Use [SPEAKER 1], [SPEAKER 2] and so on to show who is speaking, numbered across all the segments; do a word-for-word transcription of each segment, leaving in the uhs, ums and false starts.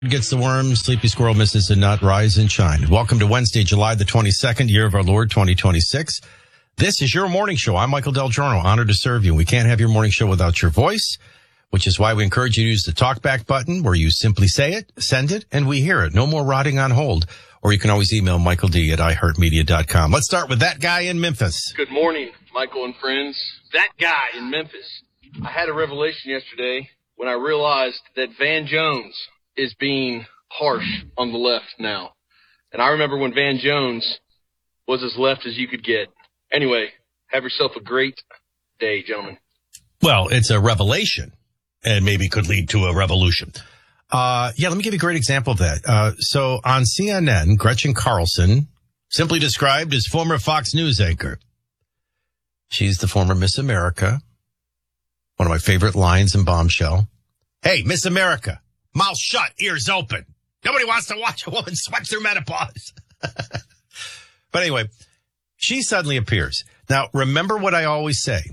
[SPEAKER 1] Gets the worm, sleepy squirrel misses the nut, rise and shine. Welcome to Wednesday, July the twenty-second, year of our Lord, twenty twenty-six. This is your morning show. I'm Michael Del Giorno, honored to serve you. We can't have your morning show without your voice, which is why we encourage you to use the talkback button where you simply say it, send it, and we hear it. No more rotting on hold. Or you can always email Michael D at i heart media dot com. Let's start with that guy in Memphis.
[SPEAKER 2] Good morning, Michael and friends. That guy in Memphis. I had a revelation yesterday when I realized that Van Jones is being harsh on the left now. And I remember when Van Jones was as left as you could get. Anyway, have yourself a great day, gentlemen.
[SPEAKER 1] Well, it's a revelation and maybe could lead to a revolution. Uh, yeah, let me give you a great example of that. Uh, so on C N N, Gretchen Carlson, simply described as former Fox News anchor. She's the former Miss America. One of my favorite lines in Bombshell. Hey, Miss America. Mouth shut, ears open. Nobody wants to watch a woman sweat through menopause. But anyway, she suddenly appears. Now, remember what I always say.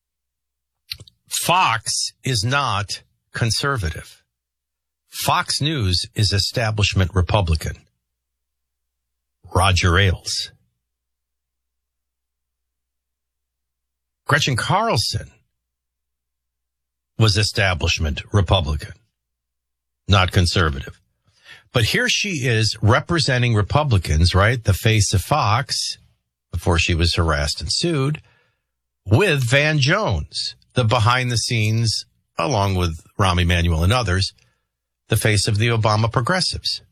[SPEAKER 1] Fox is not conservative. Fox News is establishment Republican. Roger Ailes. Gretchen Carlson was establishment Republican. Not conservative. But here she is representing Republicans, right? The face of Fox, before she was harassed and sued, with Van Jones, the behind the scenes, along with Rahm Emanuel and others, the face of the Obama progressives.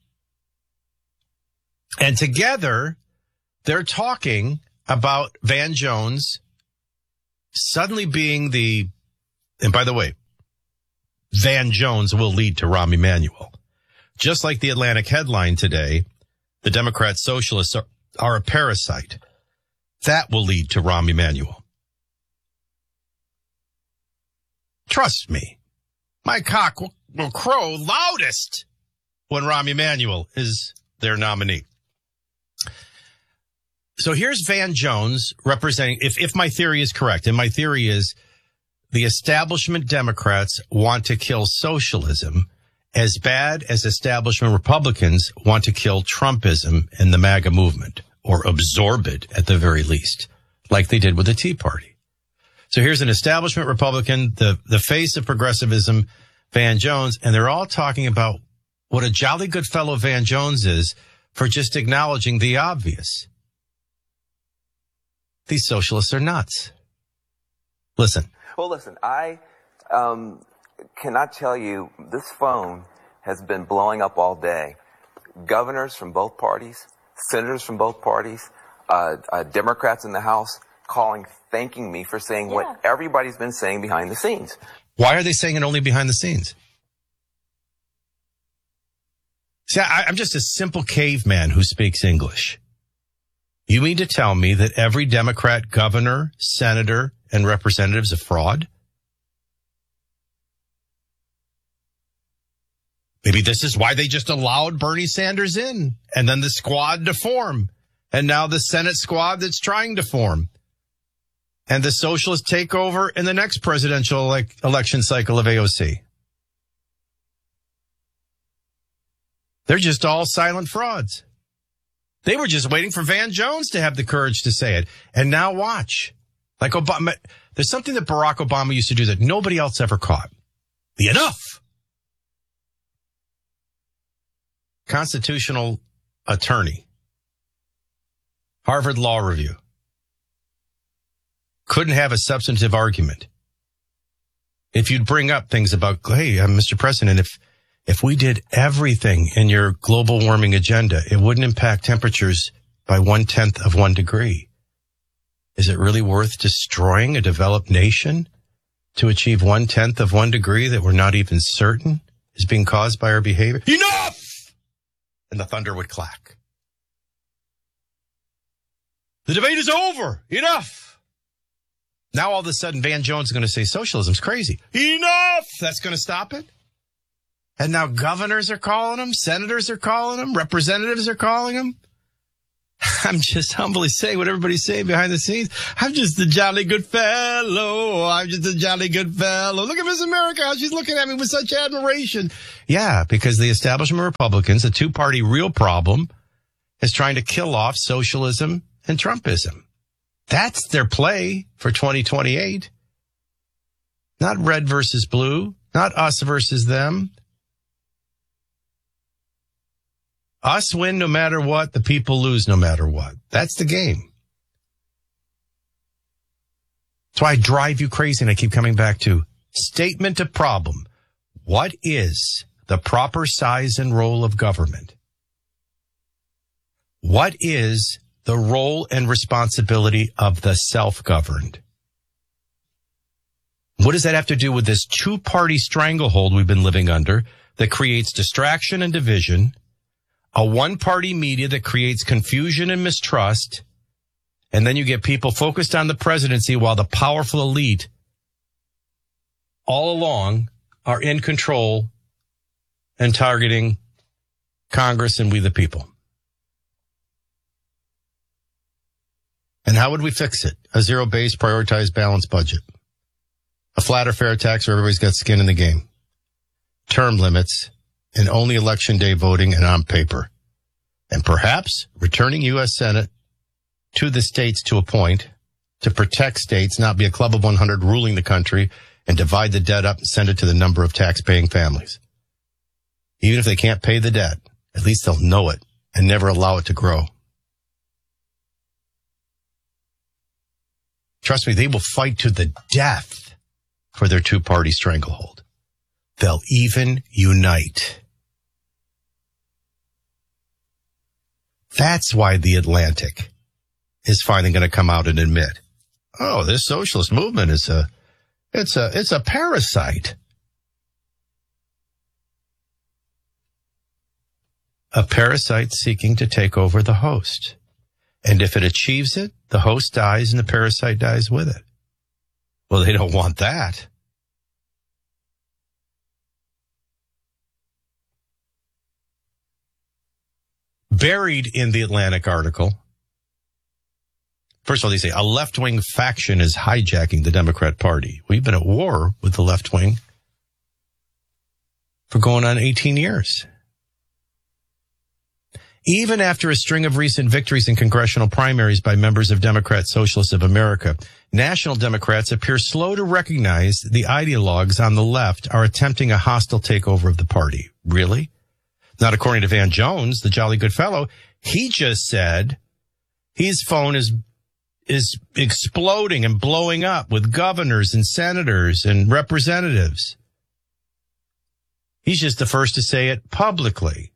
[SPEAKER 1] And together, they're talking about Van Jones suddenly being the, and by the way, Van Jones will lead to Rahm Emanuel. Just like the Atlantic headline today, the Democrat socialists are, are a parasite. That will lead to Rahm Emanuel. Trust me, my cock will, will crow loudest when Rahm Emanuel is their nominee. So here's Van Jones representing, if, if my theory is correct, and my theory is the establishment Democrats want to kill socialism as bad as establishment Republicans want to kill Trumpism and the MAGA movement, or absorb it at the very least, like they did with the Tea Party. So here's an establishment Republican, the, the face of progressivism, Van Jones, and they're all talking about what a jolly good fellow Van Jones is for just acknowledging the obvious. These socialists are nuts. Listen.
[SPEAKER 3] Well, listen, I um, cannot tell you, this phone has been blowing up all day. Governors from both parties, senators from both parties, uh, uh, Democrats in the House calling, thanking me for saying yeah. what everybody's been saying behind the scenes.
[SPEAKER 1] Why are they saying it only behind the scenes? See, I, I'm just a simple caveman who speaks English. You mean to tell me that every Democrat governor, senator, and representative's a fraud? Maybe this is why they just allowed Bernie Sanders in, and then the squad to form, and now the Senate squad that's trying to form, and the socialist takeover in the next presidential ele- election cycle of A O C. They're just all silent frauds. They were just waiting for Van Jones to have the courage to say it. And now watch. Like Obama, there's something that Barack Obama used to do that nobody else ever caught. The enough. Constitutional attorney. Harvard Law Review. Couldn't have a substantive argument. If you'd bring up things about, hey, uh, Mister President, if If we did everything in your global warming agenda, it wouldn't impact temperatures by one-tenth of one degree. Is it really worth destroying a developed nation to achieve one-tenth of one degree that we're not even certain is being caused by our behavior? Enough! And the thunder would clack. The debate is over. Enough! Now all of a sudden Van Jones is going to say socialism's crazy. Enough! That's going to stop it? And now governors are calling him, senators are calling him, representatives are calling him. I'm just humbly saying what everybody's saying behind the scenes. I'm just a jolly good fellow. I'm just a jolly good fellow. Look at Miss America, how she's looking at me with such admiration. Yeah, because the establishment Republicans, a two-party real problem, is trying to kill off socialism and Trumpism. That's their play for twenty twenty-eight. Not red versus blue, not us versus them. Us win no matter what, the people lose no matter what. That's the game. That's why I drive you crazy and I keep coming back to statement of problem. What is the proper size and role of government? What is the role and responsibility of the self-governed? What does that have to do with this two-party stranglehold we've been living under that creates distraction and division, a one-party media that creates confusion and mistrust, and then you get people focused on the presidency while the powerful elite all along are in control and targeting Congress and we the people? And how would we fix it? A zero-based, prioritized, balanced budget. A flat or fair tax where everybody's got skin in the game. Term limits and only election day voting and on paper. And perhaps returning U S Senate to the states to a point to protect states, not be a club of one hundred ruling the country and divide the debt up and send it to the number of tax-paying families. Even if they can't pay the debt, at least they'll know it and never allow it to grow. Trust me, they will fight to the death for their two-party stranglehold. They'll even unite. That's why The Atlantic is finally going to come out and admit, oh, this socialist movement is a, it's a, it's a parasite. A parasite seeking to take over the host. And if it achieves it, the host dies and the parasite dies with it. Well, they don't want that. Buried in the Atlantic article, first of all, they say a left-wing faction is hijacking the Democrat Party. We've been at war with the left wing for going on eighteen years. Even after a string of recent victories in congressional primaries by members of Democrat Socialists of America, national Democrats appear slow to recognize the ideologues on the left are attempting a hostile takeover of the party. Really? Not according to Van Jones, the jolly good fellow. He just said his phone is is exploding and blowing up with governors and senators and representatives. He's just the first to say it publicly.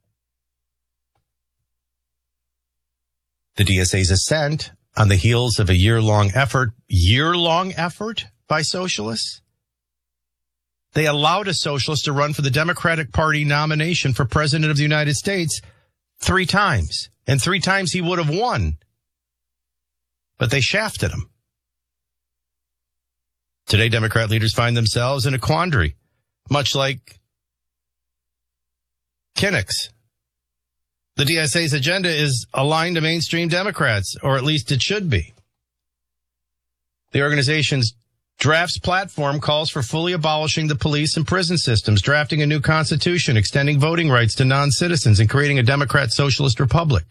[SPEAKER 1] The D S A's ascent on the heels of a year-long effort, year-long effort by socialists. They allowed a socialist to run for the Democratic Party nomination for President of the United States three times. And three times he would have won. But they shafted him. Today, Democrat leaders find themselves in a quandary, much like Kinnock's. The D S A's agenda is aligned to mainstream Democrats, or at least it should be. The organization's draft's platform calls for fully abolishing the police and prison systems, drafting a new constitution, extending voting rights to non-citizens, and creating a Democrat socialist republic.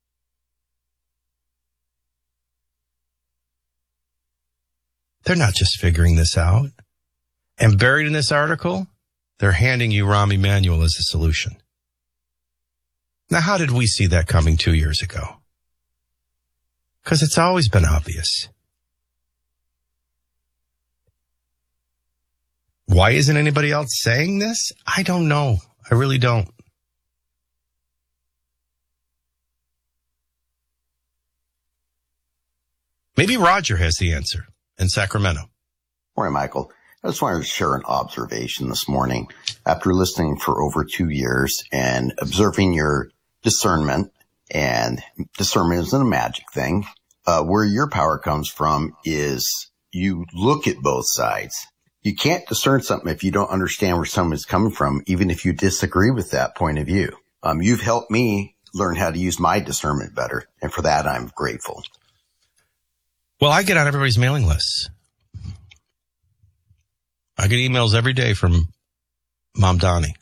[SPEAKER 1] They're not just figuring this out. And buried in this article, they're handing you Rahm Emanuel as the solution. Now, how did we see that coming two years ago? Because it's always been obvious. Why isn't anybody else saying this? I don't know. I really don't. Maybe Roger has the answer in Sacramento.
[SPEAKER 4] Morning, Michael. I just wanted to share an observation this morning. After listening for over two years and observing your discernment, and discernment isn't a magic thing, uh, where your power comes from is you look at both sides. You can't discern something if you don't understand where someone's coming from, even if you disagree with that point of view. Um, you've helped me learn how to use my discernment better. And for that, I'm grateful.
[SPEAKER 1] Well, I get on everybody's mailing lists. I get emails every day from Mom Donnie.